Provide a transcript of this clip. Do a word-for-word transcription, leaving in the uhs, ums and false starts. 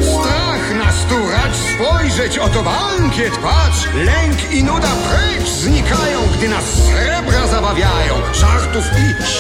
Strach nas tu racz spojrzeć, oto bankiet, patrz! Lęk i nuda precz znikają, gdy nas srebra zabawiają. Żartów i